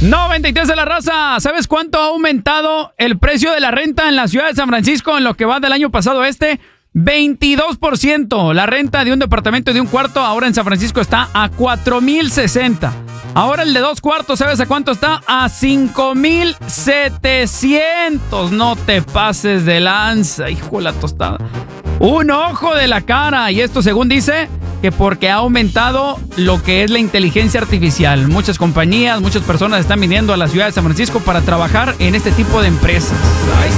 93 de la raza. ¿Sabes cuánto ha aumentado el precio de la renta en la ciudad de San Francisco en lo que va del año pasado 22%. La renta de un departamento de un cuarto ahora en San Francisco está a $4,060. Ahora el de 2 cuartos, ¿sabes a cuánto está? A $5,700. No te pases de lanza, hijo de la tostada. Un ojo de la cara. Y esto según dice que porque ha aumentado lo que es la inteligencia artificial. Muchas compañías, muchas personas están viniendo a la ciudad de San Francisco para trabajar en este tipo de empresas. Ay,